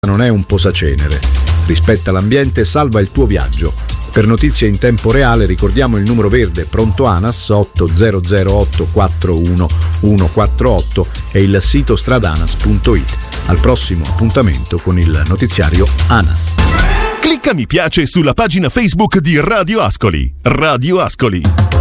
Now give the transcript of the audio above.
non è un posacenere. Rispetta l'ambiente, salva il tuo viaggio. Per notizie in tempo reale ricordiamo il numero verde pronto ANAS 8008 41 148 e il sito stradanas.it. Al prossimo appuntamento con il notiziario ANAS. Clicca mi piace sulla pagina Facebook di Radio Ascoli. Radio Ascoli.